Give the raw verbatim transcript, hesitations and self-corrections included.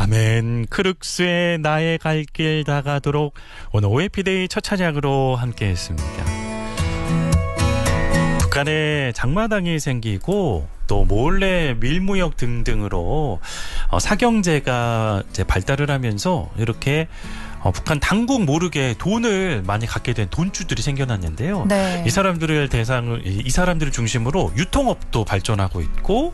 아멘. 크룩스의 나의 갈 길 다가도록 오늘 오에이피데이 첫 찬양으로 함께했습니다. 북한에 장마당이 생기고 또 몰래 밀무역 등등으로 어, 사경제가 이제 발달을 하면서 이렇게 어, 북한 당국 모르게 돈을 많이 갖게 된 돈주들이 생겨났는데요. 네. 이 사람들을 대상을 이, 이 사람들을 중심으로 유통업도 발전하고 있고